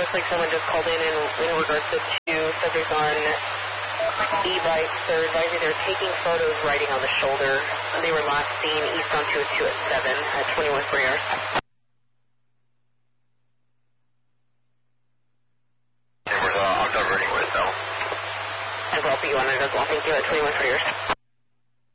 looks like someone just called in regards to two subjects on e-bikes. They're advising they're taking photos riding on the shoulder. They were last seen east on 202 at 7 at 21 Freer. October anyway, so. I'll put you on it as well. Thank you at 21 Freer.